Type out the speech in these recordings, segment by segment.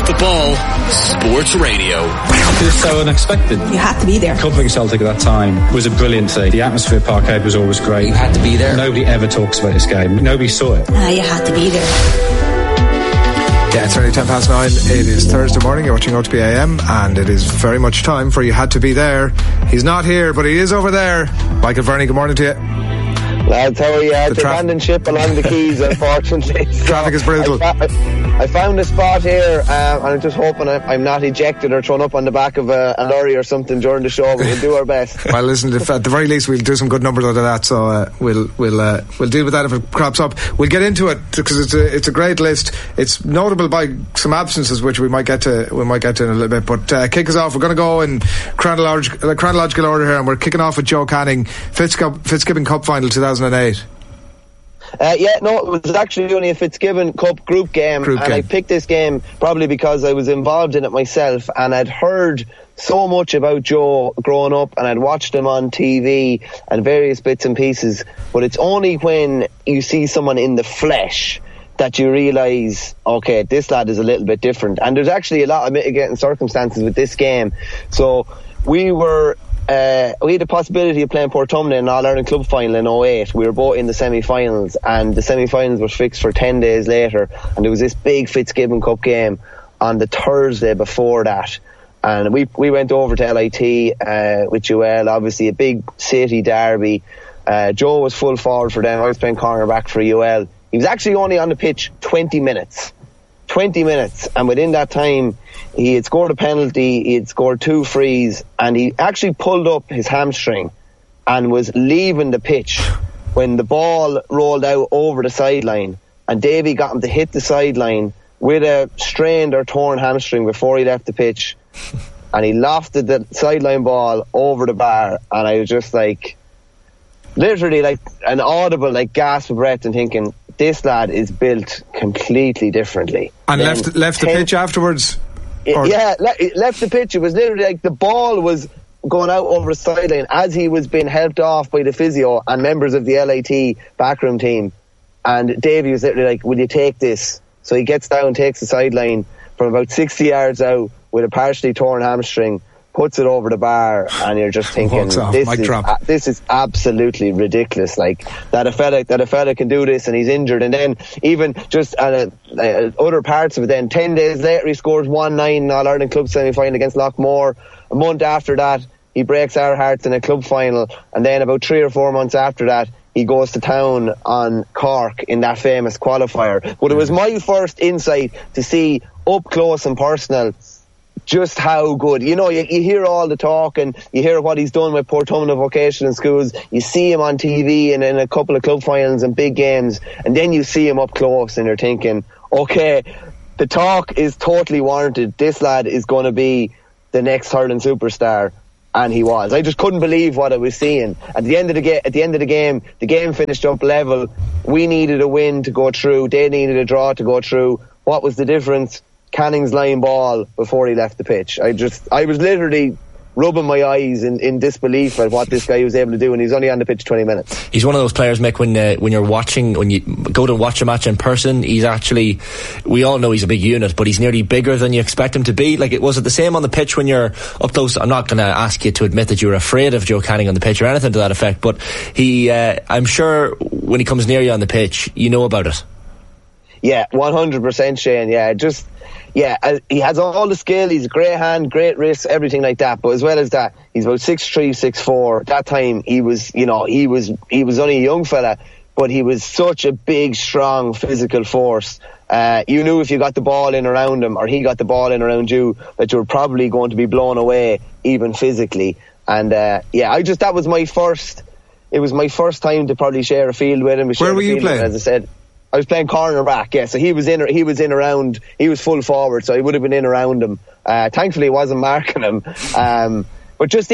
Off the Ball Sports Radio. It was so unexpected. You had to be there. Covering Celtic at that time was a brilliant thing. The atmosphere at Parkhead was always great. You had to be there. Nobody ever talks about this game. Nobody saw it. You had to be there. Yeah, it's only 9:10. It is Thursday morning. You're watching OTB AM, and it is very much time for You Had to Be There. He's not here, but he is over there. Michael Verney, good morning to you. Lads, how are you? It's abandoned ship along the quays, unfortunately. Traffic is brutal. I found a spot here, and I'm just hoping I'm not ejected or thrown up on the back of a lorry or something during the show, but we'll do our best. Well, listen, at the very least, we'll do some good numbers out of that, so we'll deal with that if it crops up. We'll get into it, because it's a great list. It's notable by some absences, which we might get to in a little bit, but kick us off. We're going to go in chronological order here, and we're kicking off with Joe Canning, Fitzgibbon Cup Final 2008. It was actually only a Fitzgibbon Cup group game. I picked this game probably because I was involved in it myself, and I'd heard so much about Joe growing up, and I'd watched him on TV and various bits and pieces, but it's only when you see someone in the flesh that you realise, okay, this lad is a little bit different. And there's actually a lot of mitigating circumstances with this game. So we had the possibility of playing Portumna in All-Ireland Club Final in 2008. We were both in the semi-finals, and the semi-finals were fixed for 10 days later, and there was this big Fitzgibbon Cup game on the Thursday before that, and we went over to LIT with UL, obviously a big city derby. Joe was full forward for them. I was playing cornerback for UL. He was actually only on the pitch 20 minutes, and within that time he had scored a penalty, he had scored 2 frees, and he actually pulled up his hamstring and was leaving the pitch when the ball rolled out over the sideline, and Davy got him to hit the sideline with a strained or torn hamstring before he left the pitch, and he lofted the sideline ball over the bar, and I was just literally an audible gasp of breath and thinking, this lad is built completely differently. And left the pitch afterwards? Left the pitch. It was literally the ball was going out over the sideline as he was being helped off by the physio and members of the LIT backroom team. And Davey was literally will you take this? So he gets down, takes the sideline from about 60 yards out with a partially torn hamstring, puts it over the bar, and you're just thinking, this is absolutely ridiculous. That a fella can do this, and he's injured. And then even just other parts of it. Then 10 days later, he scores 1-9 in All-Ireland Club semi-final against Loughmore. A month after that, he breaks our hearts in a club final. And then about 3 or 4 months after that, he goes to town on Cork in that famous qualifier. But it was my first insight to see up close and personal just how good. You hear all the talk and you hear what he's done with Portumna Vocational Schools. You see him on TV and in a couple of club finals and big games, and then you see him up close and you're thinking, okay, the talk is totally warranted. This lad is going to be the next hurling superstar. And he was. I just couldn't believe what I was seeing. At the end of the game, the game finished up level. We needed a win to go through. They needed a draw to go through. What was the difference? Canning's line ball before he left the pitch. I was literally rubbing my eyes in disbelief at what this guy was able to do, and he's only on the pitch 20 minutes. He's one of those players, Mick, when you go to watch a match in person, he's actually, we all know he's a big unit, but he's nearly bigger than you expect him to be. Was it the same on the pitch when you're up close? I'm not going to ask you to admit that you were afraid of Joe Canning on the pitch or anything to that effect, but I'm sure when he comes near you on the pitch, you know about it. Yeah, 100%, Shane. He has all the skill. He's a great hand, great wrist, everything like that. But as well as that, he's about 6'3", 6'4". That time he was only a young fella, but he was such a big, strong, physical force. You knew if you got the ball in around him, or he got the ball in around you, that you were probably going to be blown away, even physically. And that was my first. It was my first time to probably share a field with him. Where were you playing? As I said, I was playing cornerback, so he was in around, he was full forward, so he would have been in around him. Thankfully, he wasn't marking him. But just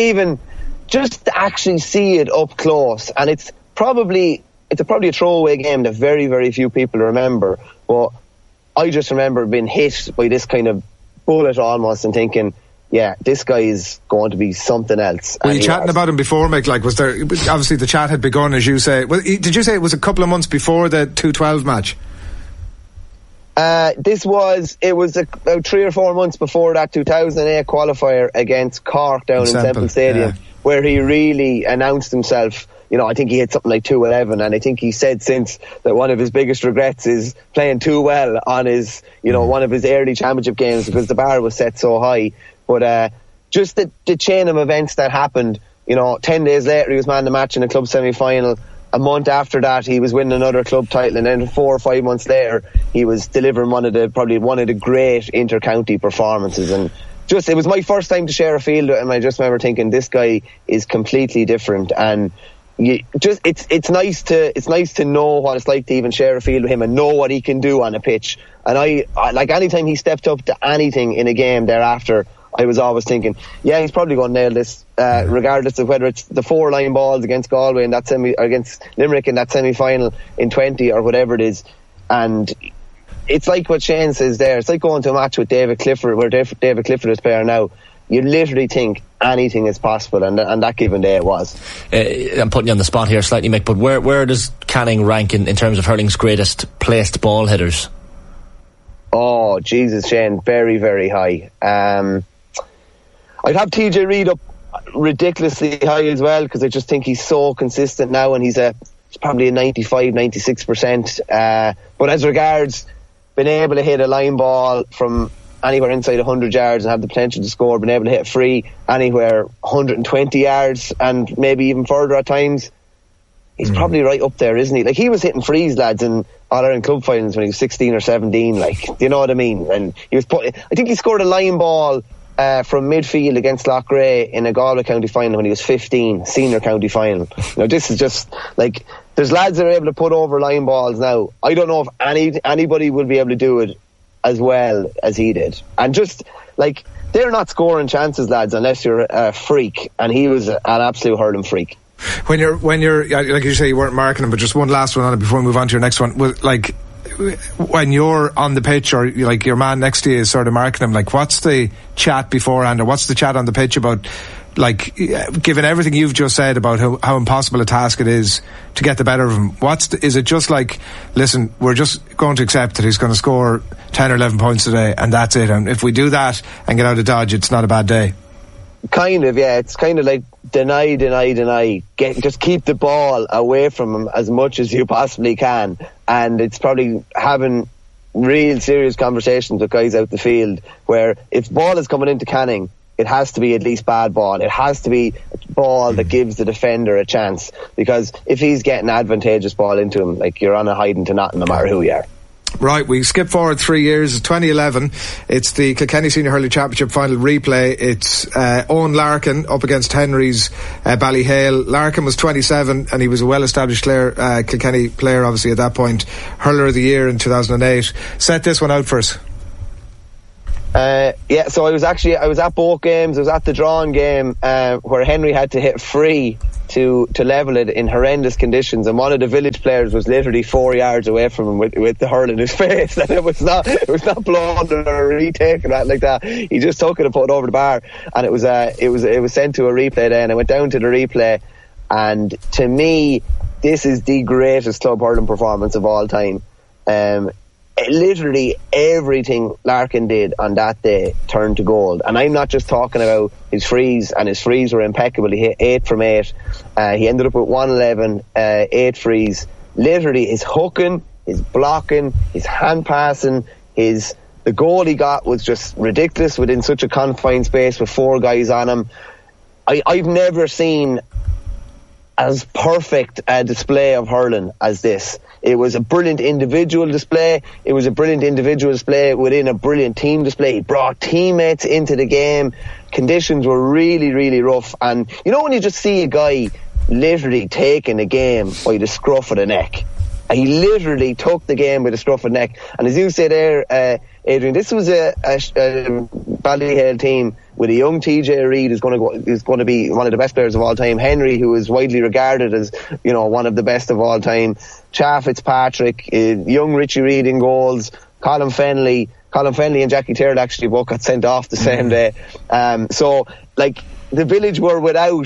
to actually see it up close, and it's probably a throwaway game that very, very few people remember. But I just remember being hit by this kind of bullet almost and thinking, yeah, this guy is going to be something else. Were you chatting about him before, Mick? Was there, obviously the chat had begun, as you say. Well, did you say it was a couple of months before the 2-12 match? It was about 3 or 4 months before that 2008 qualifier against Cork down in Semple Stadium, where he really announced himself. I think he hit something like 211, and I think he said since that one of his biggest regrets is playing too well on his, one of his early championship games, because the bar was set so high. But just the chain of events that happened, 10 days later he was man of the match in a club semi-final. A month after that he was winning another club title, and then 4 or 5 months later he was delivering probably one of the great inter-county performances. And it was my first time to share a field with him. I just remember thinking, this guy is completely different, and it's nice to know what it's like to even share a field with him and know what he can do on a pitch. And I like, anytime he stepped up to anything in a game thereafter, I was always thinking, he's probably going to nail this, regardless of whether it's the 4 line balls against Galway in that against Limerick in that semi-final in 20 or whatever it is. And it's like what Shane says there. It's like going to a match with David Clifford, where David Clifford is player now. You literally think anything is possible, and that given day it was. I'm putting you on the spot here slightly, Mick, but where does Canning rank in terms of hurling's greatest placed ball hitters? Oh, Jesus, Shane, very, very high. I'd have TJ Reid up ridiculously high as well, because I just think he's so consistent now, and he's probably a 95, 96%. But as regards being able to hit a line ball from anywhere inside 100 yards and have the potential to score, being able to hit free anywhere 120 yards and maybe even further at times, he's probably right up there, isn't he? Like, he was hitting frees, lads, in All-Ireland club finals when he was 16 or 17, like, do you know what I mean? And I think he scored a line ball from midfield against Loughrea in a Galway county final when he was 15, senior county final. This is just like, there's lads that are able to put over line balls now. I don't know if anybody will be able to do it as well as he did. And just like, they're not scoring chances, lads, unless you're a freak, and he was an absolute hurling freak. When you're like you say, you weren't marking him, but just one last one on it before we move on to your next one. Like, when you're on the pitch, or like your man next to you is sort of marking him, like, what's the chat beforehand, or what's the chat on the pitch about, like, given everything you've just said about how impossible a task it is to get the better of him, is it just like, listen, we're just going to accept that he's going to score 10 or 11 points today, and that's it, and if we do that and get out of Dodge, it's not a bad day? Kind of, yeah. It's kind of like deny. Just keep the ball away from him as much as you possibly can. And it's probably having real serious conversations with guys out the field, where if ball is coming into Canning, it has to be at least bad ball. It has to be a ball that gives the defender a chance. Because if he's getting advantageous ball into him, like, you're on a hiding to nothing no matter who you are. Right, we skip forward 3 years, 2011. It's the Kilkenny Senior Hurling Championship final replay. It's Owen Larkin up against Henry's Ballyhale. Larkin was 27 and he was a well-established Kilkenny player, obviously, at that point. Hurler of the Year in 2008. Set this one out for us. So I was at both games. I was at the drawn game where Henry had to hit free to level it in horrendous conditions, and one of the village players was literally 4 yards away from him with the hurl in his face, and it was not blown or retaken or like that. He just took it and put it over the bar, and it was sent to a replay then. I went down to the replay, and to me, this is the greatest club hurling performance of all time. Literally everything Larkin did on that day turned to gold, and I'm not just talking about his frees, and his frees were impeccable. He hit 8 from 8. He ended up with 111, 8 frees. Literally his hooking, his blocking, his hand passing, the goal he got was just ridiculous within such a confined space with 4 guys on him. I've never seen as perfect a display of hurling as this. It was a brilliant individual display. It was a brilliant individual display within a brilliant team display. He brought teammates into the game. Conditions were really, really rough. And you know when you just see a guy literally taking the game by the scruff of the neck? He literally took the game by the scruff of the neck. And as you say there, Adrian, this was a Ballyhale team with a young TJ Reid who's going to be one of the best players of all time. Henry, who is widely regarded as, one of the best of all time. Cha Fitzpatrick, young Richie Reid in goals. Colin Fennelly and Jackie Tyrrell actually both got sent off the same day. So, like, the village were without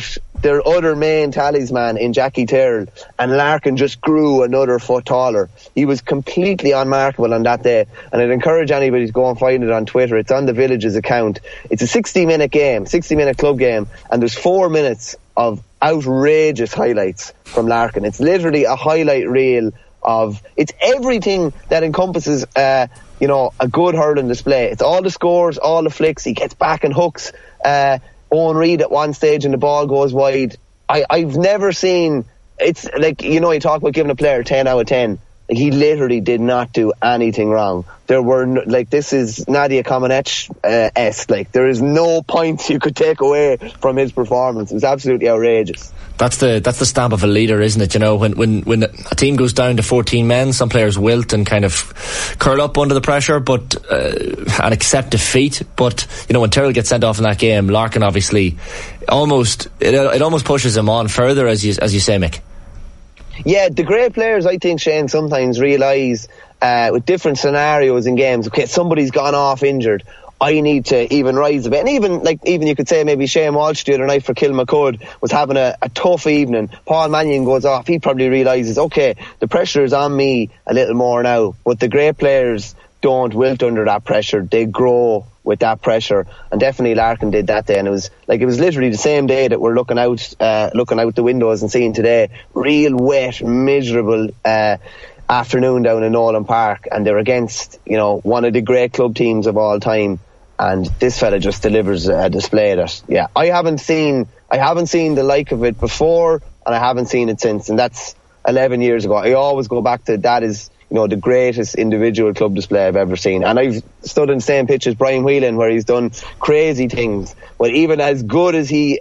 their other main talisman in Jackie Tyrrell, and Larkin just grew another foot taller. He was completely unmarkable on that day, and I'd encourage anybody to go and find it on Twitter. It's on the Village's account. It's a 60-minute club game, and there's 4 minutes of outrageous highlights from Larkin. It's literally a highlight reel of, it's everything that encompasses a good hurling display. It's all the scores, all the flicks. He gets back and hooks Owen Reid at one stage and the ball goes wide. I've never seen, it's like, you talk about giving a player 10 out of 10. He literally did not do anything wrong. There were this is Nadia Comaneci-esque. There is no points you could take away from his performance. It was absolutely outrageous. That's the stamp of a leader, isn't it? When a team goes down to 14 men, some players wilt and kind of curl up under the pressure, but and accept defeat. But when Tyrrell gets sent off in that game, Larkin obviously it almost pushes him on further, as you say, Mick. Yeah, the great players, I think, Shane, sometimes realise with different scenarios in games, okay, somebody's gone off injured, I need to even rise a bit. And even you could say maybe Shane Walsh the other night for Kilmacud was having a tough evening. Paul Mannion goes off, he probably realises, okay, the pressure is on me a little more now. But the great players don't wilt under that pressure, they grow with that pressure, and definitely Larkin did that day. And it was literally the same day that we're looking out the windows and seeing today, real wet, miserable afternoon down in Nolan Park, and they're against one of the great club teams of all time, and this fella just delivers a display that I haven't seen the like of it before, and I haven't seen it since, and that's 11 years ago. I always go back to that is the greatest individual club display I've ever seen. And I've stood in the same pitch as Brian Whelan, where he's done crazy things. But even as good as he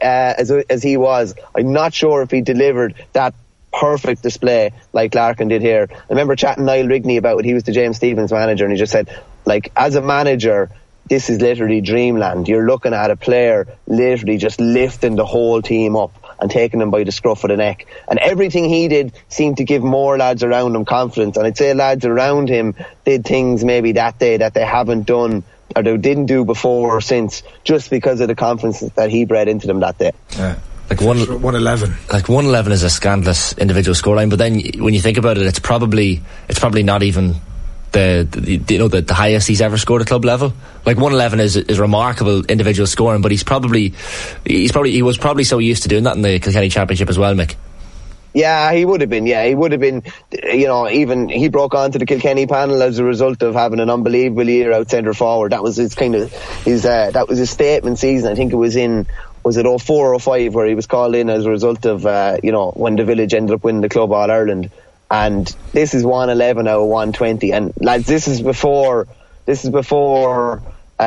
was, I'm not sure if he delivered that perfect display like Larkin did here. I remember chatting Niall Rigney about it. He was the James Stephens manager, and he just said, as a manager, this is literally dreamland. You're looking at a player literally just lifting the whole team up and taking them by the scruff of the neck. And everything he did seemed to give more lads around him confidence. And I'd say lads around him did things maybe that day that they haven't done or they didn't do before or since, just because of the confidence that he bred into them that day. Yeah. 111. 111 is a scandalous individual scoreline, but then when you think about it, it's probably not even the highest he's ever scored at club level. 111 is remarkable individual scoring, but he was probably so used to doing that in the Kilkenny Championship as well, Mick. Yeah, he would have been. Yeah, he would have been. Even he broke onto the Kilkenny panel as a result of having an unbelievable year out centre forward. That was his that was his statement season. I think it was in. Was it 04 or 05 where he was called in as a result of when the Village ended up winning the Club All Ireland. And this is 111 out of 120, and lads, this is before the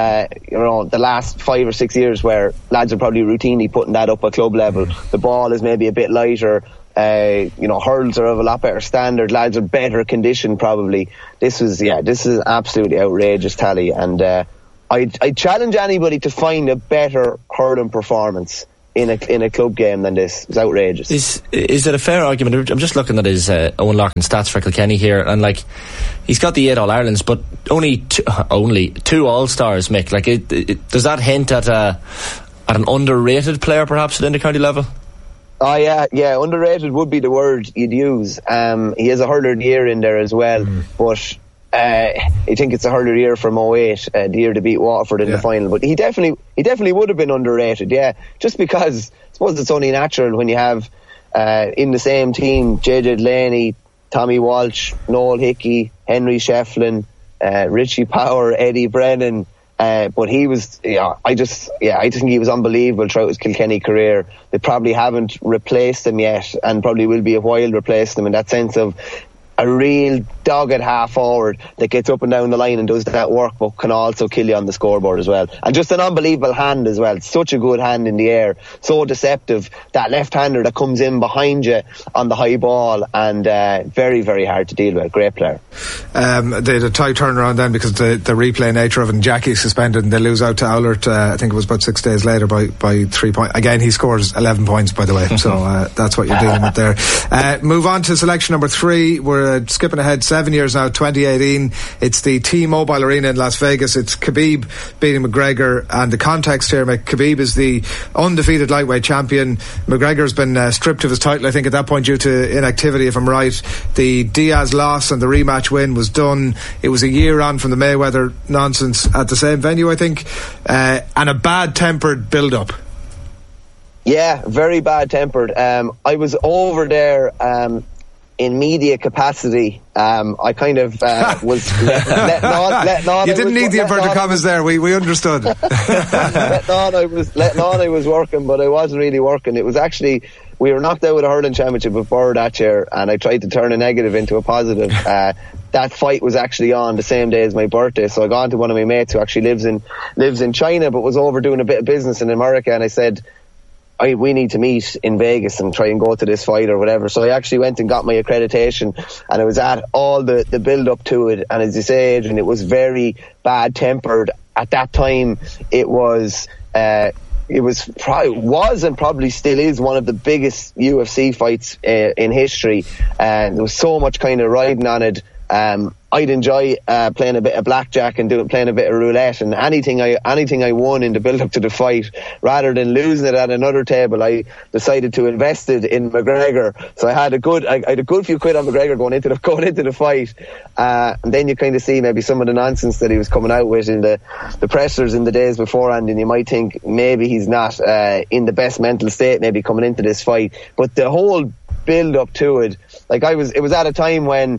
last 5 or 6 years where lads are probably routinely putting that up at club level. The ball is maybe a bit lighter, hurls are of a lot better standard, lads are better conditioned probably. This is absolutely outrageous tally, and I challenge anybody to find a better hurling performance in a club game than this. It's outrageous. Is it a fair argument? I'm just looking at his Owen Larkin stats for Kilkenny here, and he's got the 8 All-Irelands, but only 2 All-Stars, Mick. Does that hint at an underrated player perhaps at intercounty level? Oh yeah, underrated would be the word you'd use. He has a hurler of the year in there as well, but I think it's a hurler of the year from 08, the year to beat Waterford in the final. But he definitely would have been underrated, just because I suppose it's only natural when you have in the same team JJ Delaney, Tommy Walsh, Noel Hickey, Henry Shefflin, Richie Power, Eddie Brennan. But he was, I just think he was unbelievable throughout his Kilkenny career. They probably haven't replaced him yet, and probably will be a while replacing him, in that sense of a real dogged half forward that gets up and down the line and does that work, but can also kill you on the scoreboard as well. And just an unbelievable hand as well. Such a good hand in the air, so deceptive. That left-hander that comes in behind you on the high ball, and very, very hard to deal with. Great player. They had a tight turnaround then because the replay nature of it, and Jackie suspended, and they lose out to Owlert, I think it was about 6 days later by 3 points. Again, he scores 11 points, by the way, so that's what you're dealing with there. Move on to selection number 3. We're we're skipping ahead 7 years now, 2018. It's the T-Mobile Arena in Las Vegas. It's Khabib beating McGregor, and the context here, Khabib is the undefeated lightweight champion. McGregor's been stripped of his title, I think, at that point due to inactivity, if I'm right. The Diaz loss and the rematch win was done. It was a year on from the Mayweather nonsense at the same venue, I think, and a bad-tempered build-up. Yeah, very bad-tempered. I was over there in media capacity. I kind of was letting on. You didn't need the inverted commas there. We understood. letting on I was working, but I wasn't really working. It was actually, we were knocked out with a hurling championship with Borough that year, and I tried to turn a negative into a positive. That fight was actually on the same day as my birthday, so I got on to one of my mates who actually lives in China, but was over doing a bit of business in America, and I said, we need to meet in Vegas and try and go to this fight or whatever. So I actually went and got my accreditation, and I was at all the build up to it. And as you say, Adrian, it was very bad tempered. At that time, it was and probably still is one of the biggest UFC fights in history. And there was so much kind of riding on it. I'd enjoy playing a bit of blackjack and playing a bit of roulette, and anything I won in the build up to the fight, rather than losing it at another table, I decided to invest it in McGregor. So I had a good few quid on McGregor going into the fight, and then you kind of see maybe some of the nonsense that he was coming out with in the pressers in the days beforehand, and you might think maybe he's not in the best mental state maybe coming into this fight. But the whole build up to it, it was at a time when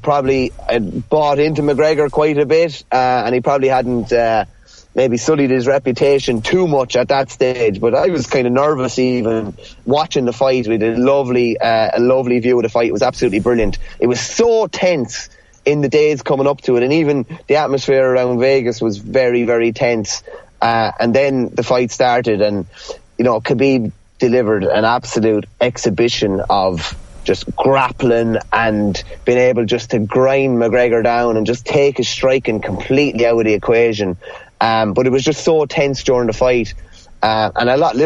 I'd bought into McGregor quite a bit, and he probably hadn't maybe sullied his reputation too much at that stage. But I was kind of nervous even watching the fight. We did a lovely view of the fight. It was absolutely brilliant. It was so tense in the days coming up to it, and even the atmosphere around Vegas was very, very tense. And then the fight started, and Khabib delivered an absolute exhibition of just grappling and being able just to grind McGregor down and just take his striking completely out of the equation. But it was just so tense during the fight. And a lot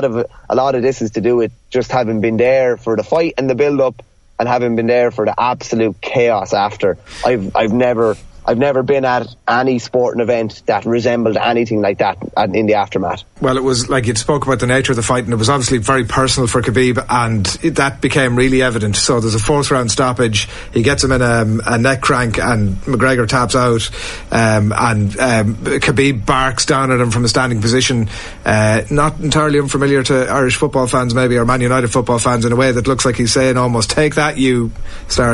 of this is to do with just having been there for the fight and the build up, and having been there for the absolute chaos after. I've never been at any sporting event that resembled anything like that in the aftermath. Well, it was like you'd spoke about the nature of the fight, and it was obviously very personal for Khabib, and that became really evident. So there's a fourth round stoppage. He gets him in a neck crank, and McGregor taps out, and Khabib barks down at him from a standing position. Not entirely unfamiliar to Irish football fans, maybe, or Man United football fans, in a way that looks like he's saying almost, "Take that, you star."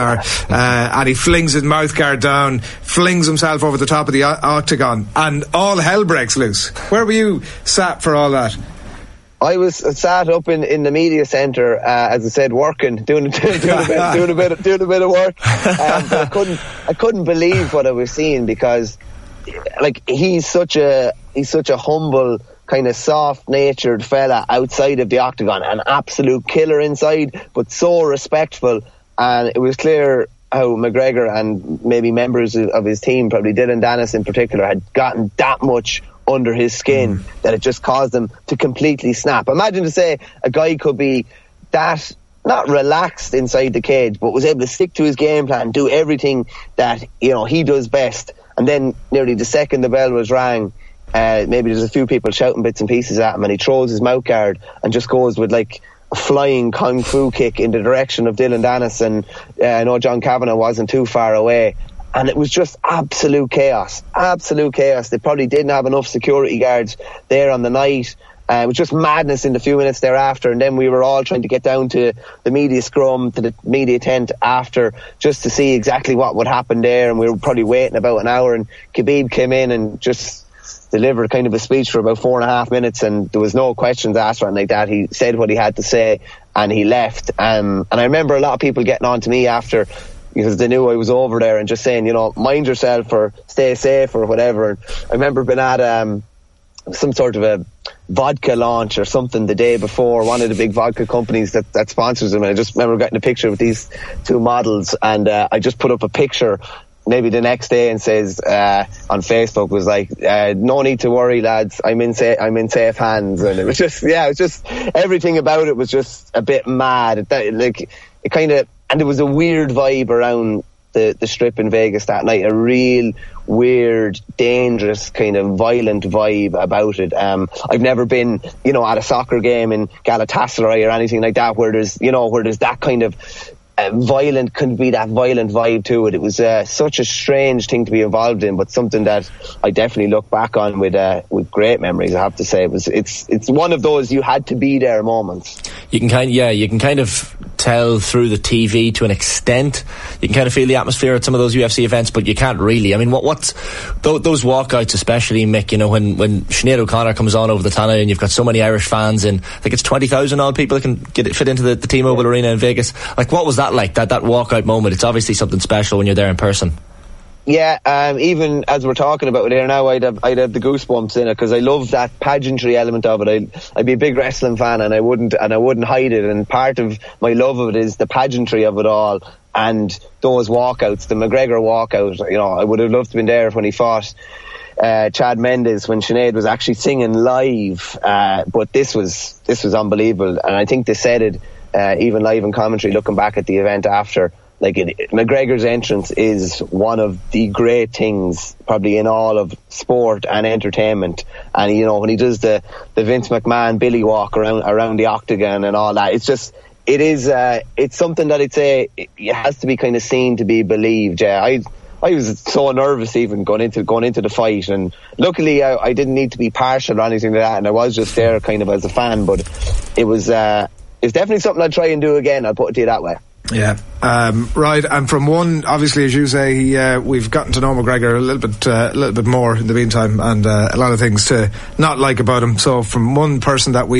And he flings his mouthguard down, flings himself over the top of the octagon, and all hell breaks loose. Where were you sat for all that? I was sat up in the media centre, as I said, working, doing a bit of work. But I couldn't believe what I was seeing, because he's such a humble, kind of soft-natured fella outside of the octagon, an absolute killer inside, but so respectful. And it was clear how McGregor and maybe members of his team, probably Dylan Dennis in particular, had gotten that much under his skin that it just caused him to completely snap. Imagine to say a guy could be that, not relaxed inside the cage, but was able to stick to his game plan, do everything that he does best, and then nearly the second the bell was rang, maybe there's a few people shouting bits and pieces at him, and he throws his mouth guard and just goes with a flying kung fu kick in the direction of Dylan Dennis, and I know John Kavanagh wasn't too far away, and it was just absolute chaos. They probably didn't have enough security guards there on the night. It was just madness in the few minutes thereafter, and then we were all trying to get down to the media scrum, to the media tent after, just to see exactly what would happen there, and we were probably waiting about an hour, and Khabib came in and just delivered kind of a speech for about 4.5 minutes, and there was no questions asked or anything like that. He said what he had to say, and he left. And I remember a lot of people getting on to me after, because they knew I was over there, and just saying, mind yourself or stay safe or whatever. And I remember being at some sort of a vodka launch or something the day before, one of the big vodka companies that sponsors them, and I just remember getting a picture with these two models, and I just put up a picture maybe the next day and says on Facebook, was no need to worry, lads, I'm in safe hands. And it was just everything about it was just a bit mad. It kind of there was a weird vibe around the strip in Vegas that night, a real weird, dangerous, kind of violent vibe about it. I've never been, at a soccer game in Galatasaray or anything like that where there's that kind of couldn't be that violent vibe to it. It was such a strange thing to be involved in, but something that I definitely look back on with great memories, I have to say. It's one of those you had to be there moments. You can kind of tell through the TV to an extent. You can kind of feel the atmosphere at some of those UFC events, but you can't really. I mean, what's those walkouts, especially, Mick, when Sinead O'Connor comes on over the Tannoy and you've got so many Irish fans, and I think it's 20,000 odd people that can fit into the T-Mobile Arena in Vegas. Like, what was that like, that walkout moment? It's obviously something special when you're there in person. Yeah, even as we're talking about it here now, I'd have the goosebumps in it, because I love that pageantry element of it. I'd be a big wrestling fan, and I wouldn't hide it. And part of my love of it is the pageantry of it all, and those walkouts, the McGregor walkout. I would have loved to have been there when he fought Chad Mendes, when Sinead was actually singing live. But this was unbelievable, and I think they said it even live in commentary, looking back at the event after. Like, McGregor's entrance is one of the great things probably in all of sport and entertainment. And when he does the Vince McMahon Billy walk around the octagon and all that, it's something that I'd say it has to be kind of seen to be believed. Yeah, I was so nervous even going into the fight, and luckily I didn't need to be partial or anything like that, and I was just there kind of as a fan. But it's definitely something I'd try and do again. I'll put it to you that way. Yeah, right. And from one, obviously, as you say, we've gotten to know McGregor a little bit more in the meantime, and a lot of things to not like about him. So from one person that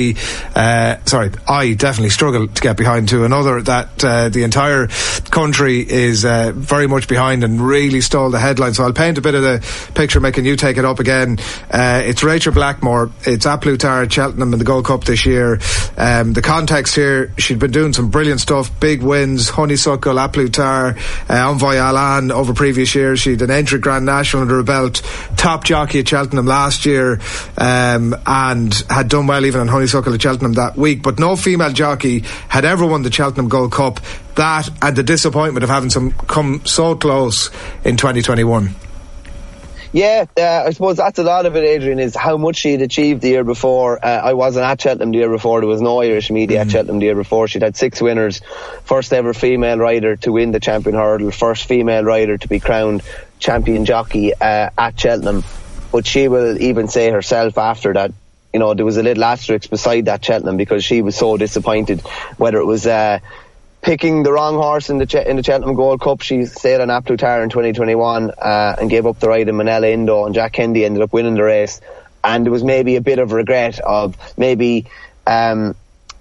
I definitely struggle to get behind, to another that the entire country is very much behind and really stole the headline. So I'll paint a bit of the picture, Mick, and you take it up again. It's Rachel Blackmore. It's Aplutar at Cheltenham in the Gold Cup this year. The context here, she'd been doing some brilliant stuff, big wins, Honeysuckle, Aplutar, Envoy Alan over previous years. She had an entry Grand National under her belt, top jockey at Cheltenham last year, and had done well even on Honeysuckle at Cheltenham that week. But no female jockey had ever won the Cheltenham Gold Cup. That and the disappointment of having come so close in 2021. Yeah, I suppose that's a lot of it, Adrian, is how much she'd achieved the year before. I wasn't at Cheltenham the year before. There was no Irish media at Cheltenham the year before. She'd had 6 winners. First ever female rider to win the champion hurdle. First female rider to be crowned champion jockey at Cheltenham. But she will even say herself after that, there was a little asterisk beside that Cheltenham, because she was so disappointed, whether it was picking the wrong horse in the Cheltenham Gold Cup. She sailed on Aplutar in 2021 and gave up the ride in Manila Indo, and Jack Kennedy ended up winning the race. And there was maybe a bit of regret of maybe letting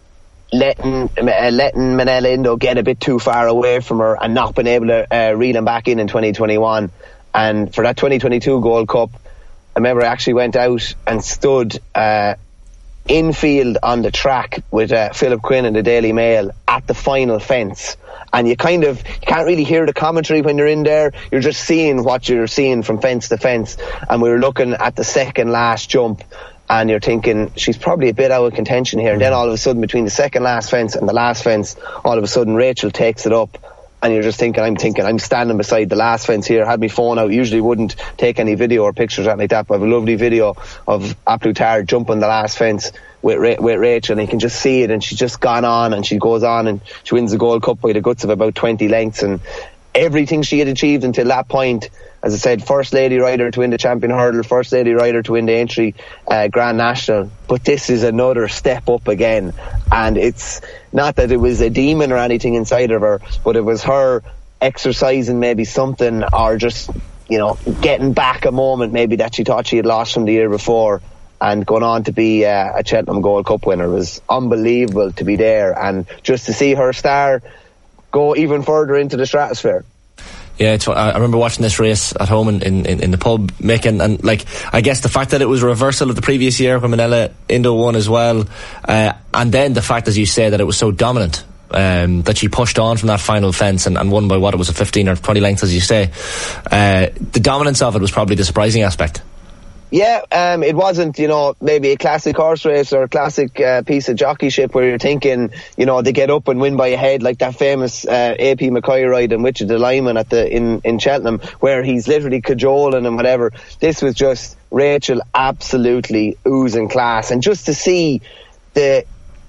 Manila Indo get a bit too far away from her and not being able to reel him back in 2021. And for that 2022 Gold Cup, I remember I actually went out and stood infield on the track with Philip Quinn in the Daily Mail at the final fence, and you can't really hear the commentary when you're in there. You're just seeing what you're seeing from fence to fence, and we were looking at the second last jump, and you're thinking she's probably a bit out of contention here, and then all of a sudden between the second last fence and the last fence, all of a sudden Rachel takes it up. And you're just thinking, I'm standing beside the last fence here, had my phone out, usually wouldn't take any video or pictures or anything like that, but I have a lovely video of Aplutar jumping the last fence with Rachel, and you can just see it, and she's just gone on, and she goes on, and she wins the Gold Cup by the guts of about 20 lengths, and everything she had achieved until that point, as I said, first lady rider to win the champion hurdle, first lady rider to win the entry Grand National, but this is another step up again. And it's not that it was a demon or anything inside of her, but it was her exercising maybe something, or just getting back a moment maybe that she thought she had lost from the year before, and going on to be a Cheltenham Gold Cup winner. It was unbelievable to be there, and just to see her star go even further into the stratosphere. Yeah, I remember watching this race at home in the pub, Mick, and like, I guess the fact that it was a reversal of the previous year when Manila Indo won as well, and then the fact, as you say, that it was so dominant, that she pushed on from that final fence and won by what, it was a 15 or 20 lengths, as you say. The dominance of it was probably the surprising aspect. Yeah, it wasn't, maybe a classic horse race or a classic piece of jockeyship where you're thinking, they get up and win by a head, like that famous AP McCoy ride in Wichita Lyman in Cheltenham, where he's literally cajoling and whatever. This was just Rachel absolutely oozing class, and just to see the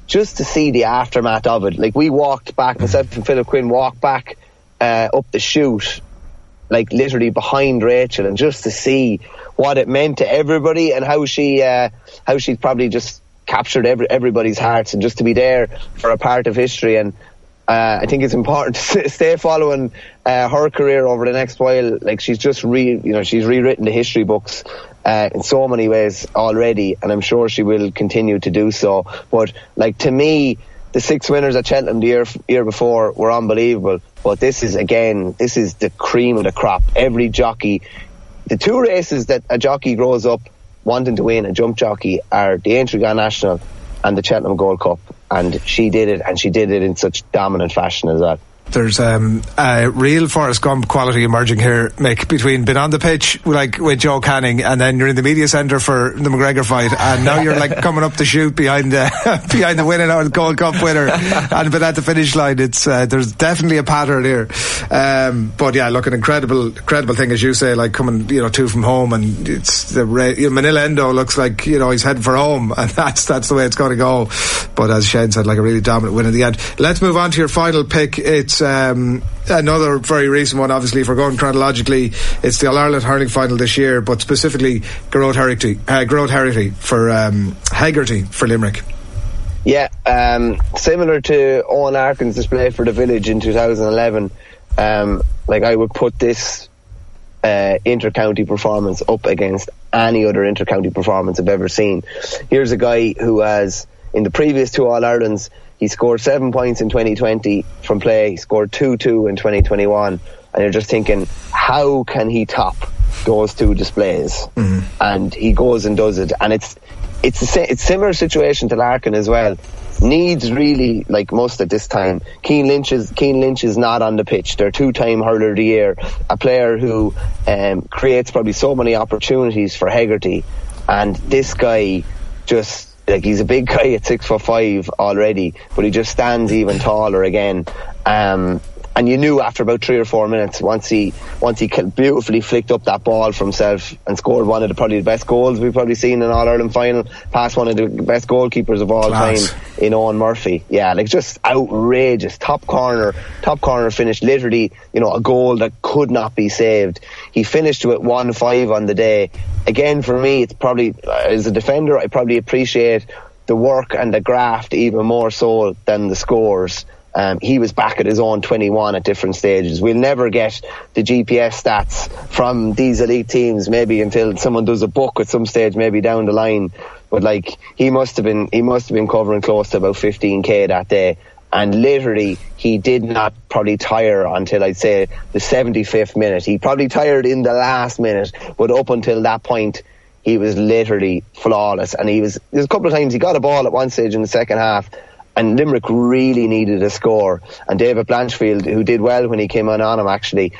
aftermath of it. Like, we walked back, myself and Philip Quinn walked back up the chute, like literally behind Rachel, and just to see what it meant to everybody and how she probably just captured everybody's hearts, and just to be there for a part of history. And I think it's important to stay following her career over the next while. Like, she's just she's rewritten the history books in so many ways already, and I'm sure she will continue to do so. But like, to me, the 6 winners at Cheltenham the year before were unbelievable, but this is the cream of the crop. Every jockey, the 2 races that a jockey grows up wanting to win, a jump jockey, are the Intrigue National and the Cheltenham Gold Cup, and she did it, and she did it in such dominant fashion as well. There's a real Forrest Gump quality emerging here, Mick, between being on the pitch like with Joe Canning, and then you're in the media centre for the McGregor fight, and now you're like coming up the chute behind the winning out of the Gold Cup winner, and been at the finish line. It's there's definitely a pattern here. But yeah, look, an incredible thing, as you say, like coming 2 from home, and it's Manila Endo looks like he's heading for home, and that's the way it's going to go. But as Shane said, like a really dominant win in the end. Let's move on to your final pick. It's another very recent one, obviously, if we're going chronologically. It's the All-Ireland hurling final this year, but specifically Garrod Herity for Hegarty for Limerick. Yeah, similar to Owen Arkin's display for the Village in 2011. Like, I would put this inter-county performance up against any other inter-county performance I've ever seen. Here's a guy who has, in the previous 2 All-Irelands, he scored 7 points in 2020 from play. He scored 2-2 in 2021. And you're just thinking, how can he top those 2 displays? Mm-hmm. And he goes and does it. And it's a similar situation to Larkin as well. Needs really, like, most at this time. Cian Lynch is not on the pitch. They're 2-time hurler of the year. A player who creates probably so many opportunities for Hegarty. And this guy just, like, he's a big guy at 6'5" already, but he just stands even taller again. And you knew after about 3 or 4 minutes, once he beautifully flicked up that ball for himself and scored one of the best goals we've probably seen in an All-Ireland final, past one of the best goalkeepers of all time in Owen Murphy. Yeah, like, just outrageous. Top corner finish, literally, a goal that could not be saved. He finished with 1-5 on the day. Again, for me, it's probably, as a defender, I probably appreciate the work and the graft even more so than the scores. He was back at his own 21 at different stages. We'll never get the GPS stats from these elite teams, maybe until someone does a book at some stage, maybe down the line. But like, he must have been covering close to about 15k that day. And literally, he did not probably tire until, I'd say, the 75th minute. He probably tired in the last minute, but up until that point, he was literally flawless. And there's a couple of times he got a ball at one stage in the second half, and Limerick really needed a score. And David Blanchfield, who did well when he came on him, actually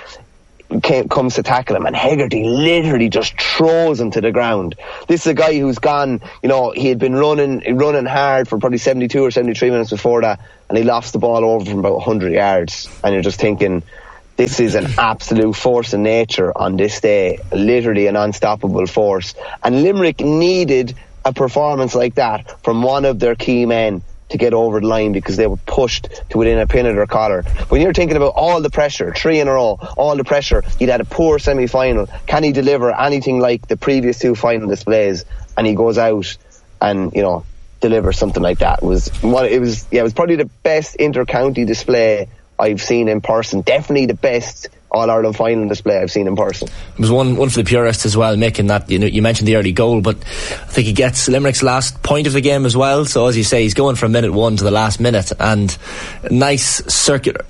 comes to tackle him, and Hegarty literally just throws him to the ground. This is a guy who's gone, he had been running hard for probably 72 or 73 minutes before that, and he lofts the ball over from about 100 yards. And you're just thinking, this is an absolute force of nature on this day, literally an unstoppable force. And Limerick needed a performance like that from one of their key men to get over the line, because they were pushed to within a pin of their collar. When you're thinking about all the pressure, 3 in a row, all the pressure, he'd had a poor semi-final. Can he deliver anything like the previous 2 final displays? And he goes out and, delivers something like that. It was probably the best inter-county display I've seen in person. Definitely the best All-Ireland final display I've seen in person. It was one for the purists as well, making that, you mentioned the early goal, but I think he gets Limerick's last point of the game as well. So as you say, he's going from minute 1 to the last minute, and nice circular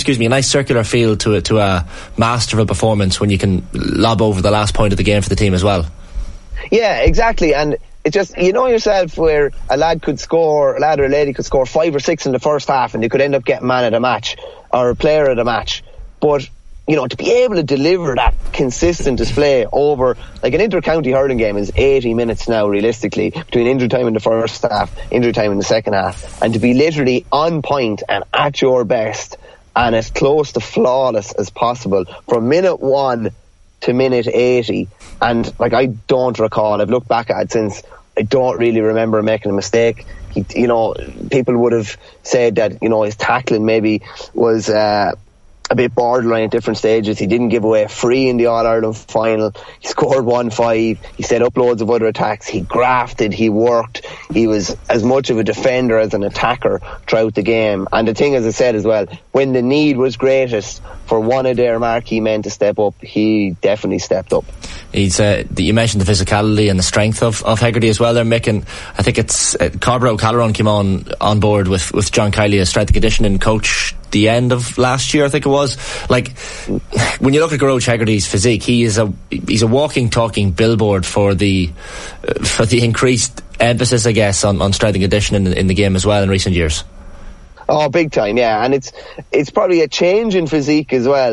feel to a masterful performance when you can lob over the last point of the game for the team as well. Yeah, exactly. And it's just, yourself, where a lad or a lady could score 5 or 6 in the first half, and they could end up getting man of the match or player of the match. But to be able to deliver that consistent display over, like, an inter-county hurling game is 80 minutes now, realistically, between injury time in the first half, injury time in the second half, and to be literally on point and at your best and as close to flawless as possible from minute 1 to minute 80. And, like, I don't recall, I've looked back at it since, I don't really remember making a mistake. People would have said that, his tackling maybe was a bit borderline at different stages. He didn't give away a free in the All-Ireland final. He scored 1-5. He set up loads of other attacks. He grafted. He worked. He was as much of a defender as an attacker throughout the game. And the thing, as I said as well, when the need was greatest for one of their marquee men to step up, he definitely stepped up. You mentioned the physicality and the strength of Hegarty as well there, Mick, and I think it's Carborough O'Callaghan came on board with John Kiley as strength and conditioning coach the end of last year, I think it was. Like, when you look at Gearóid Hegarty's physique, he's a walking, talking billboard for the increased emphasis, I guess, on strength and conditioning in the game as well in recent years. Oh, big time, yeah. And it's probably a change in physique as well.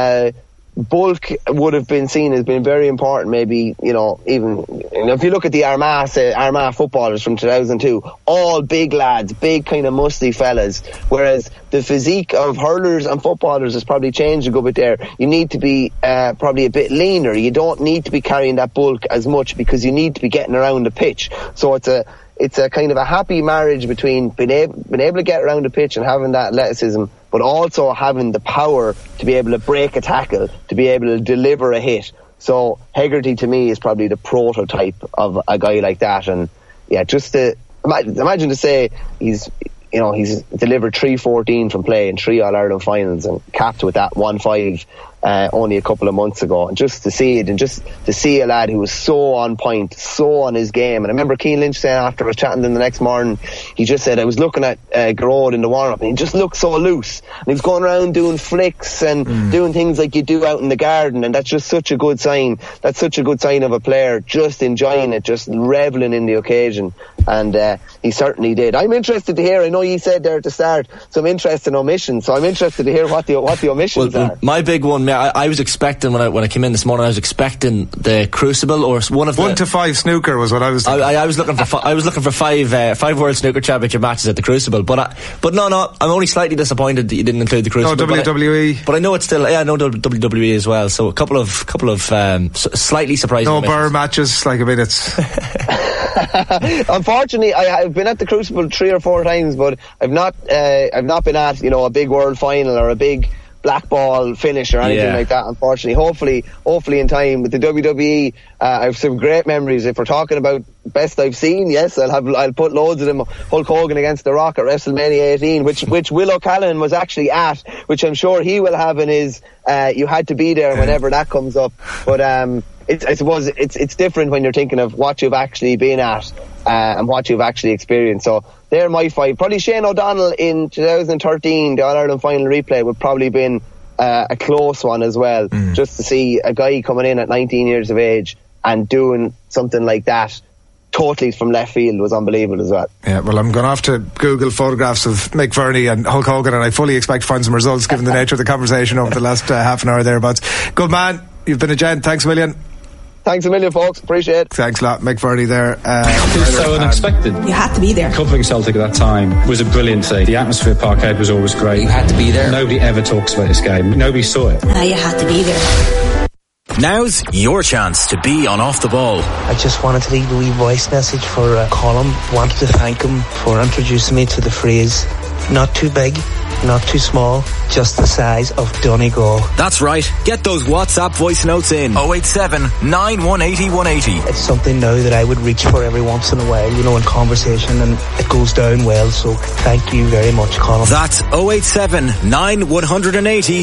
Bulk would have been seen as being very important, maybe, even if you look at the Armagh footballers from 2002, all big lads, big kind of musty fellas, whereas the physique of hurlers and footballers has probably changed a good bit there. You need to be probably a bit leaner. You don't need to be carrying that bulk as much because you need to be getting around the pitch. So it's a kind of a happy marriage between being able to get around the pitch and having that athleticism, but also having the power to be able to break a tackle, to be able to deliver a hit. So Hegarty, to me, is probably the prototype of a guy like that. And yeah, just to imagine to say he's delivered 3-14 from play in 3 All-Ireland finals and capped with that 1-5 only a couple of months ago, and just to see it, and just to see a lad who was so on point, so on his game. And I remember Cian Lynch saying after I was chatting to him the next morning, he just said, I was looking at Gearóid in the warm-up and he just looked so loose, and he was going around doing flicks and doing things like you do out in the garden, and that's just such a good sign. That's such a good sign of a player just enjoying it, just reveling in the occasion. And he certainly did. I'm interested to hear, I know you said there at the start some interesting omissions, so I'm interested to hear what the omissions are. My big one, I was expecting when I came in this morning, I was expecting the Crucible or one of the 1 to 5 snooker was what I was thinking. I was looking for five World Snooker Championship matches at the Crucible, but no, I'm only slightly disappointed that you didn't include the Crucible. No, WWE, but I know it's still, no WWE as well. So a couple of slightly surprising. No bar matches, like, I mean, it's. Unfortunately, I've been at the Crucible 3 or 4 times, but I've not been at a big world final or a big black ball finish or anything like that, unfortunately. Hopefully in time with the WWE, I have some great memories. If we're talking about best I've seen, yes, I'll put loads of them. Hulk Hogan against The Rock at WrestleMania 18, which Will O'Callaghan was actually at, which I'm sure he will have in his you had to be there whenever that comes up. But I suppose it's different when you're thinking of what you've actually been at and what you've actually experienced. So they're my 5. Probably Shane O'Donnell in 2013, the All-Ireland final replay, would probably been a close one as well. Just to see a guy coming in at 19 years of age and doing something like that totally from left field was unbelievable as well. Yeah, well, I'm going to have to Google photographs of Mick Verney and Hulk Hogan, and I fully expect to find some results given the nature of the conversation over the last half an hour thereabouts. Good man, you've been a gent. Thanks a million. Thanks a million, folks. Appreciate it. Thanks a lot. Mick Verney there. It was so unexpected. You had to be there. Covering Celtic at that time was a brilliant thing. The atmosphere at Parkhead was always great. You had to be there. Nobody ever talks about this game. Nobody saw it. You had to be there. Now's your chance to be on Off the Ball. I just wanted to leave a wee voice message for Colin. Wanted to thank him for introducing me to the phrase, not too big, not too small, just the size of Donegal. That's right. Get those WhatsApp voice notes in 087 9180 180. It's something now that I would reach for every once in a while, in conversation, and it goes down well, so thank you very much, Colin. That's 087 9180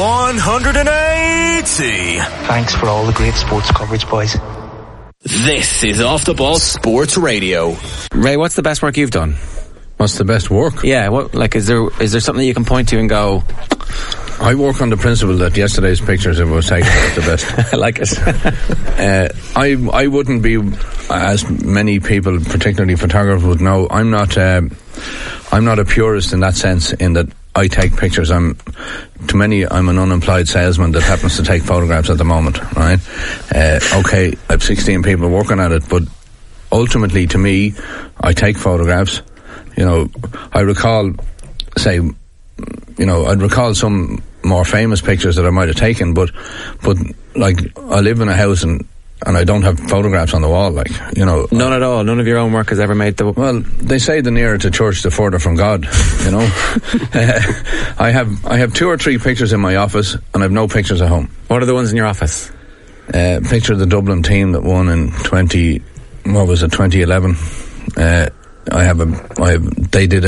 180. Thanks for all the great sports coverage, boys. This is Off the Ball Sports Radio. Ray, what's the best work you've done? What's the best work? Yeah, is there something you can point to and go, I work on the principle that yesterday's pictures were taken at the best. I like it. I wouldn't be, as many people, particularly photographers, would know, I'm not a purist in that sense, in that I take pictures. I'm an unemployed salesman that happens to take photographs at the moment, right? Okay, I have 16 people working at it, but ultimately, to me, I take photographs. You know, I recall, I'd recall some more famous pictures that I might have taken, but like, I live in a house and I don't have photographs on the wall, like, you know. None at all? None of your own work has ever made the... Well, they say the nearer to church, the further from God, you know. I have 2 or 3 pictures in my office, and I've no pictures at home. What are the ones in your office? Picture of the Dublin team that won in 2011. They did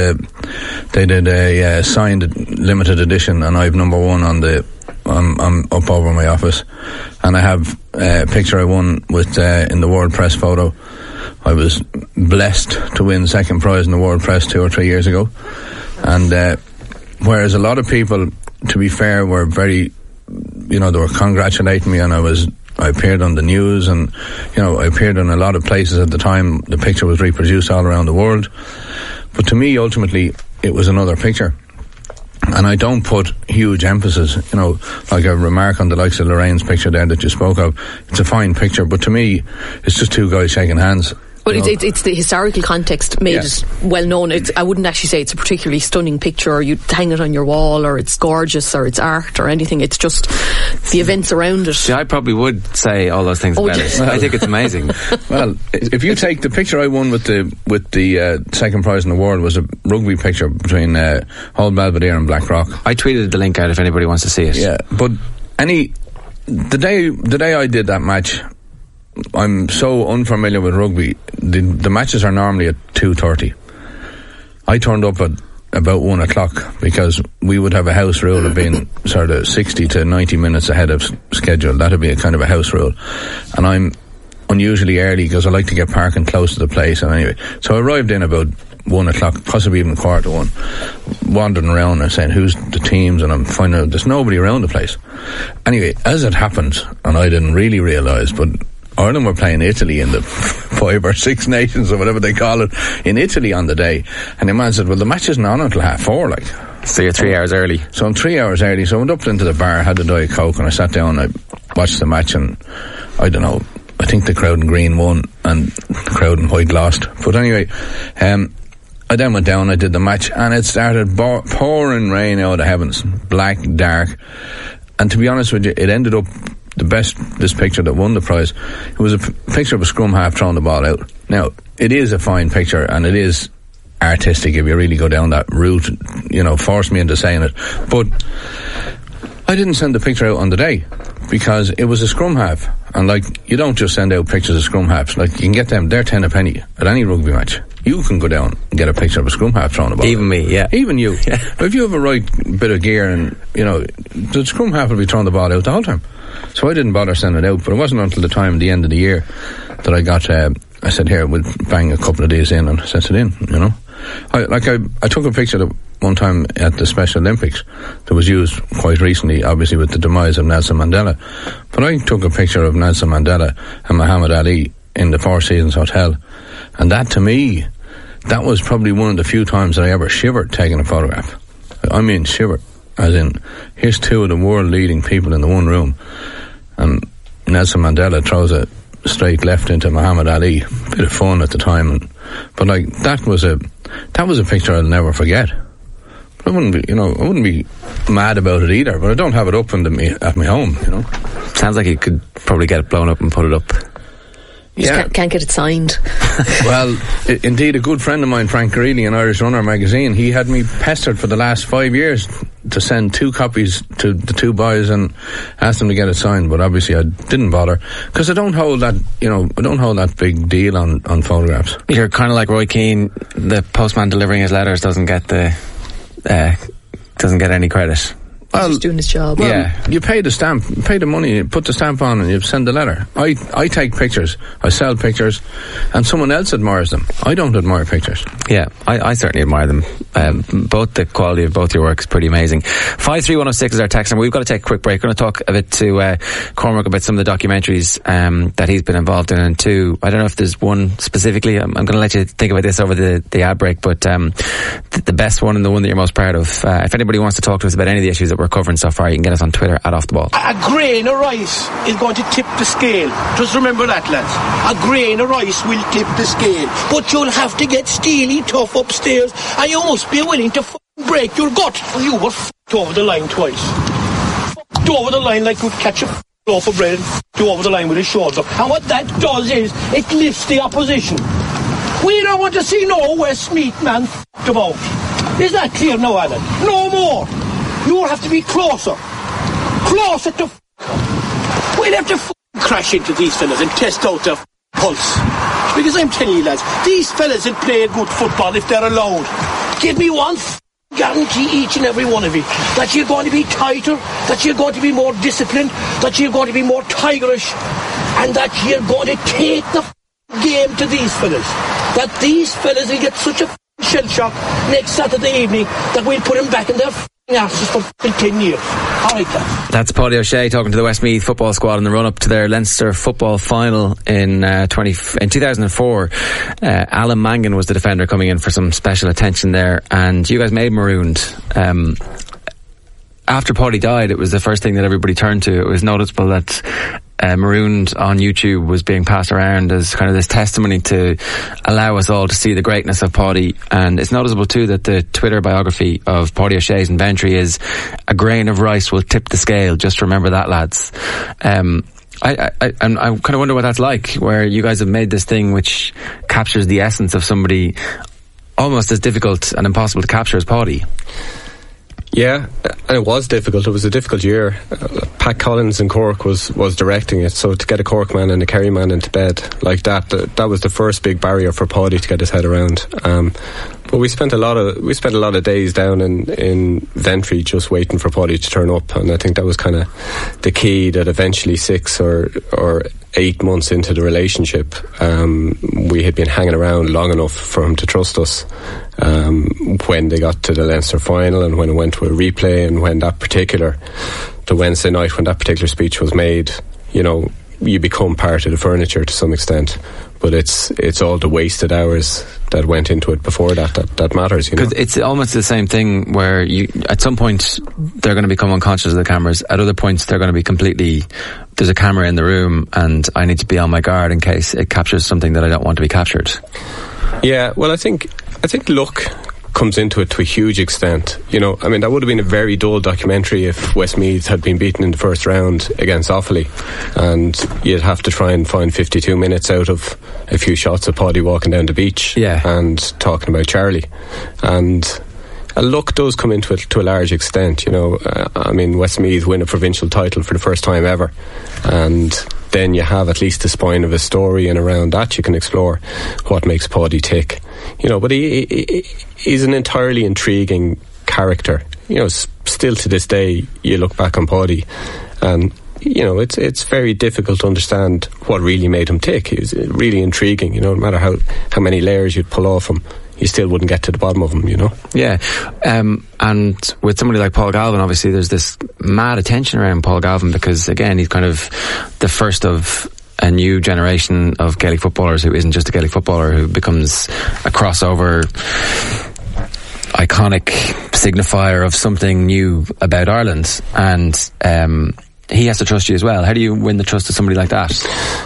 a signed limited edition, and I have number 1 on the... I'm up over my office, and I have a picture I won with in the World Press photo. I was blessed to win second prize in the World Press 2 or 3 years ago, and whereas a lot of people, to be fair, were very, they were congratulating me, and I appeared on the news, and I appeared in a lot of places at the time. The picture was reproduced all around the world, but to me, ultimately, it was another picture. And I don't put huge emphasis, like a remark on the likes of Lorraine's picture there that you spoke of. It's a fine picture, but to me, it's just 2 guys shaking hands. Well, it's the historical context made it well known. I wouldn't actually say it's a particularly stunning picture, or you'd hang it on your wall, or it's gorgeous, or it's art, or anything. It's just the events around it. See, I probably would say all those things about it. I think it's amazing. Well, if you take the picture I won with the second prize in the world, was a rugby picture between Hull Belvedere and Blackrock. I tweeted the link out if anybody wants to see it. Yeah, but the day I did that match, I'm so unfamiliar with rugby. The matches are normally at 2:30. I turned up at about 1 o'clock because we would have a house rule of being sort of 60 to 90 minutes ahead of schedule. That'd be a kind of a house rule. And I'm unusually early because I like to get parking close to the place. And anyway, so I arrived in about 1 o'clock, possibly even 1:15, wandering around and saying, who's the teams? And I'm finding out there's nobody around the place. Anyway, as it happens, and I didn't really realise, but Ireland were playing Italy in the 5 or 6 nations or whatever they call it in Italy on the day, and the man said, well, the match isn't on until 4:30, like. So you're 3 hours early. So I'm 3 hours early, so I went up into the bar, had a Diet Coke, and I sat down and I watched the match, and I don't know, I think the crowd in green won and the crowd in white lost. But anyway, I then went down, I did the match, and it started pouring rain out of the heavens, black, dark, and to be honest with you, it ended up this picture that won the prize. It was a picture of a scrum half throwing the ball out. Now, it is a fine picture, and it is artistic if you really go down that route, force me into saying it. But I didn't send the picture out on the day because it was a scrum half, and like, you don't just send out pictures of scrum halves. Like, you can get them, they're 10 a penny at any rugby match. You can go down and get a picture of a scrum half throwing the ball. Even me, yeah. Even you. Yeah. But if you have a right bit of gear, and the scrum half will be throwing the ball out the whole time. So I didn't bother sending it out, but it wasn't until the end of the year that I got, I said, here, we'll bang a couple of days in and sent it in, I took a picture one time at the Special Olympics that was used quite recently, obviously with the demise of Nelson Mandela. But I took a picture of Nelson Mandela and Muhammad Ali in the Four Seasons Hotel. And that, to me, that was probably one of the few times that I ever shivered taking a photograph. I mean, shivered. As in, here's 2 of the world-leading people in the one room, and Nelson Mandela throws a straight left into Muhammad Ali. Bit of fun at the time, but like, that was a picture I'll never forget. But I wouldn't be mad about it either. But I don't have it up at my home. Sounds like you could probably get it blown up and put it up. You just can't get it signed. Well, indeed, a good friend of mine, Frank Greeley, in Irish Runner magazine, he had me pestered for the last 5 years to send 2 copies to the 2 boys and ask them to get it signed. But obviously, I didn't bother because I don't hold that. I don't hold that big deal on photographs. You're kind of like Roy Keane. The postman delivering his letters doesn't get any credit. Well, he's doing his job. Well, you pay the stamp, pay the money, put the stamp on, and you send the letter. I take pictures, I sell pictures, and someone else admires them. I don't admire pictures. Yeah, I certainly admire them. Both the quality of both your work is pretty amazing. 53106 is our text number. We've got to take a quick break. We're going to talk a bit to Cormac about some of the documentaries that he's been involved in, and two, I don't know if there's one specifically. I'm going to let you think about this over the ad break, but the best one and the one that you're most proud of. If anybody wants to talk to us about any of the issues that we're covering so far, you can get us on Twitter at Off The Ball. A grain of rice is going to tip the scale. Just remember that, lads. A grain of rice will tip the scale. But you'll have to get steely tough upstairs, and you must be willing to break your gut. You were over the line twice. Over the line like you'd catch a loaf of bread and you over the line with his shoulder. And what that does is, it lifts the opposition. We don't want to see no Westmeath man about. Is that clear now, Alan? No more. You'll have to be closer. Closer to we'll have to crash into these fellas and test out their pulse. Because I'm telling you, lads, these fellas will play good football if they're allowed. Give me one guarantee, each and every one of you, that you're going to be tighter, that you're going to be more disciplined, that you're going to be more tigerish, and that you're going to take the game to these fellas. That these fellas will get such a shell shock next Saturday evening that we'll put them back in their asses for 10 years. Alright, that's Paddy O'Shea talking to the Westmeath football squad in the run-up to their Leinster football final in 2004. Alan Mangan was the defender coming in for some special attention there, and you guys made Marooned. After Paddy died, it was the first thing that everybody turned to. It was noticeable that Marooned on YouTube was being passed around as kind of this testimony to allow us all to see the greatness of Paddy. And it's noticeable too that the Twitter biography of Paddy O'Shea's inventory is "A grain of rice will tip the scale. Just remember that, lads." I kind of wonder what that's like, where you guys have made this thing which captures the essence of somebody almost as difficult and impossible to capture as Paddy. Yeah, and it was difficult. It was a difficult year. Pat Collins in Cork was directing it, so to get a Cork man and a Kerry man into bed like that was the first big barrier for Paddy to get his head around. But we spent a lot of days down in Ventry just waiting for Paddy to turn up, and I think that was kind of the key, that eventually 6 or 8 months into the relationship, we had been hanging around long enough for him to trust us. When they got to the Leinster final and when it went to a replay, and when the Wednesday night when that particular speech was made, you know, you become part of the furniture to some extent. But it's all the wasted hours that went into it before that matters, you know. Because it's almost the same thing where at some point they're going to become unconscious of the cameras. At other points they're going to be there's a camera in the room and I need to be on my guard in case it captures something that I don't want to be captured. Yeah, well, I think luck comes into it to a huge extent. You know, I mean, that would have been a very dull documentary if Westmeath had been beaten in the first round against Offaly, and you'd have to try and find 52 minutes out of a few shots of Paddy walking down the beach and talking about Charlie. And luck does come into it to a large extent, you know. I mean, Westmeath win a provincial title for the first time ever, and then you have at least the spine of a story, and around that you can explore what makes Paddy tick, you know. But he's an entirely intriguing character, you know. Still to this day you look back on Paddy and, you know, it's very difficult to understand what really made him tick. He was really intriguing, you know. No matter how many layers you'd pull off him, you still wouldn't get to the bottom of him, you know. Yeah, and with somebody like Paul Galvin, obviously there's this mad attention around Paul Galvin because, again, he's kind of the first of a new generation of Gaelic footballers who isn't just a Gaelic footballer, who becomes a crossover iconic signifier of something new about Ireland, and he has to trust you as well. How do you win the trust of somebody like that?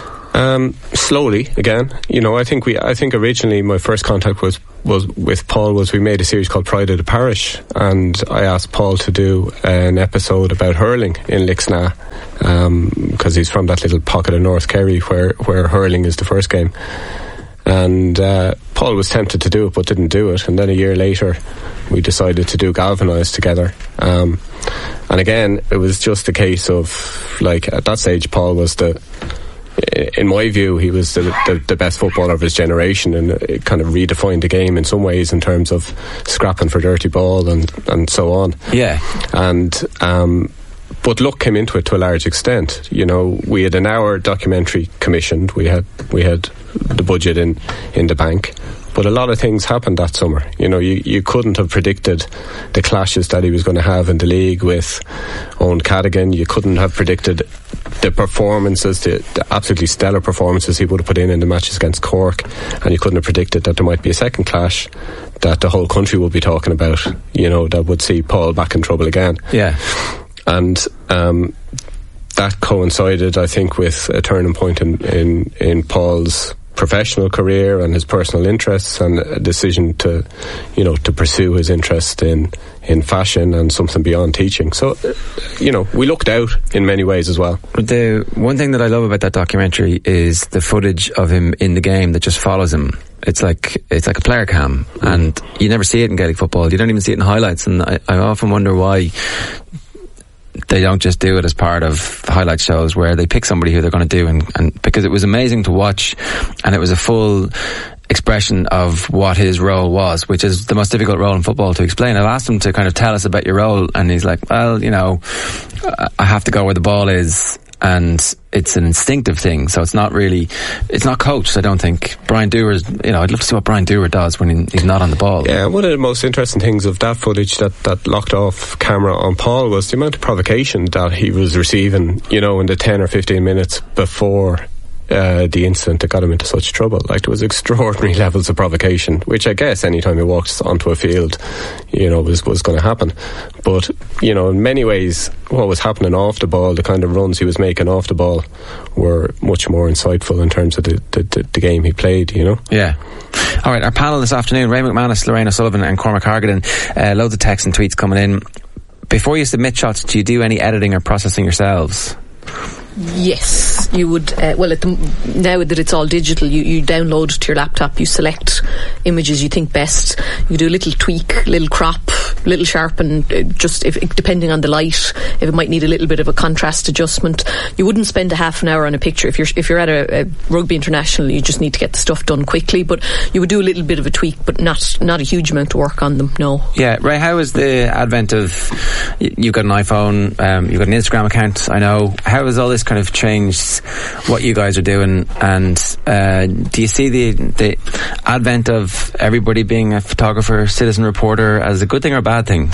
Slowly, again. You know, I think originally my first contact was with Paul was we made a series called Pride of the Parish, and I asked Paul to do an episode about hurling in Lixnaw, because he's from that little pocket of North Kerry where hurling is the first game. And Paul was tempted to do it but didn't do it, and then a year later we decided to do Galvanised together. And again, it was just a case of, like, at that stage Paul was the in my view, he was the best footballer of his generation, and it kind of redefined the game in some ways in terms of scrapping for dirty ball and so on. Yeah. And but luck came into it to a large extent. You know, we had an hour documentary commissioned. We had the budget in the bank. But a lot of things happened that summer. You know, you couldn't have predicted the clashes that he was going to have in the league with Owen Cadogan. You couldn't have predicted the performances, the absolutely stellar performances he would have put in the matches against Cork. And you couldn't have predicted that there might be a second clash that the whole country would be talking about, you know, that would see Paul back in trouble again. Yeah. And that coincided, I think, with a turning point in Paul's professional career and his personal interests, and a decision to pursue his interest in fashion and something beyond teaching. So, we lucked out in many ways as well. The one thing that I love about that documentary is the footage of him in the game that just follows him. It's like a player cam, and you never see it in Gaelic football. You don't even see it in highlights, and I often wonder why they don't just do it as part of highlight shows where they pick somebody who they're going to do, and because it was amazing to watch, and it was a full expression of what his role was, which is the most difficult role in football to explain. I've asked him to kind of tell us about your role, and he's like, well, I have to go where the ball is, and it's an instinctive thing, so it's not coached, I don't think. Brian Dewar, I'd love to see what Brian Dewar does when he's not on the ball. Yeah, one of the most interesting things of that footage that locked off camera on Paul was the amount of provocation that he was receiving, in the 10 or 15 minutes before the incident that got him into such trouble. Like, there was extraordinary levels of provocation, which I guess anytime he walks onto a field, was going to happen. But, in many ways, what was happening off the ball, the kind of runs he was making off the ball, were much more insightful in terms of the game he played, Yeah. All right, our panel this afternoon, Ray McManus, Lorraine O'Sullivan and Cormac Hargaden. Loads of texts and tweets coming in. Before you submit shots, do you do any editing or processing yourselves? Yes, you would. Now that it's all digital, you download to your laptop, you select images you think best, you do a little tweak, little crop, little sharpen, just depending on the light, if it might need a little bit of a contrast adjustment. You wouldn't spend a half an hour on a picture. If you're at a rugby international, you just need to get the stuff done quickly, but you would do a little bit of a tweak, but not a huge amount of work on them, no. Yeah, Ray, how is the advent of, you've got an iPhone, you've got an Instagram account, I know, how has all this kind of changed what you guys are doing, and do you see the advent of everybody being a photographer, citizen reporter as a good thing or a bad thing?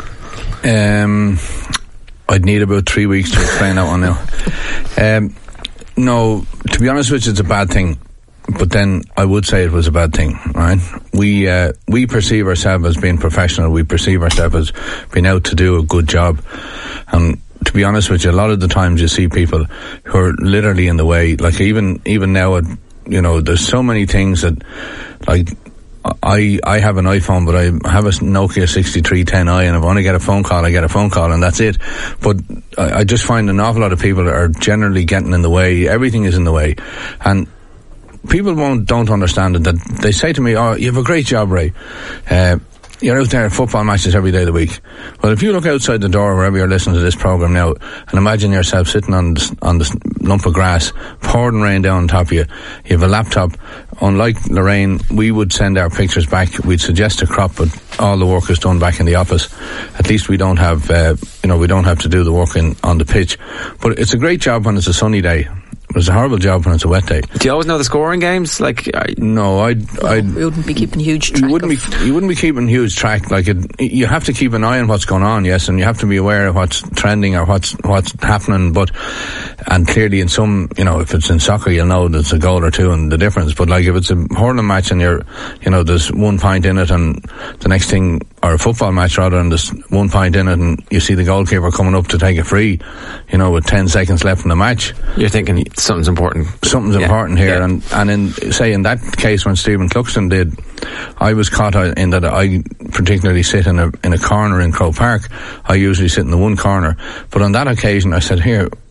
I'd need about 3 weeks to explain that one now. No, to be honest with you, it's a bad thing, but then I would say it was a bad thing, right? We perceive ourselves as being professional, we perceive ourselves as being out to do a good job, and to be honest with you, a lot of the times you see people who are literally in the way. Like even now, there's so many things that, like, I have an iPhone, but I have a Nokia 6310i, and if I want to get a phone call, I get a phone call, and that's it. But I just find an awful lot of people are generally getting in the way. Everything is in the way, and people don't understand it. That they say to me, "Oh, you have a great job, Ray. You're out there at football matches every day of the week." Well, if you look outside the door wherever you're listening to this programme now, and imagine yourself sitting on this lump of grass, pouring rain down on top of you, you have a laptop. Unlike Lorraine, we would send our pictures back. We'd suggest a crop, but all the work is done back in the office. At least we don't have, we don't have to do the work on the pitch. But it's a great job when it's a sunny day. It's a horrible job when it's a wet day. Do you always know the score in games? No, you wouldn't be keeping huge track. You wouldn't be keeping huge track. You have to keep an eye on what's going on, yes, and you have to be aware of what's trending or what's happening. And clearly, in some, if it's in soccer, you'll know there's a goal or two and the difference. But if it's a hurling match and there's 1 point in it, and the next thing, or a football match rather, and there's 1 point in it, and you see the goalkeeper coming up to take a free, with 10 seconds left in the match, you're thinking something's important. Something's important here, yeah. And in that case when Stephen Cluxton did, I was caught in that I particularly sit in a corner in Croke Park. I usually sit in the one corner, but on that occasion I said, "Here,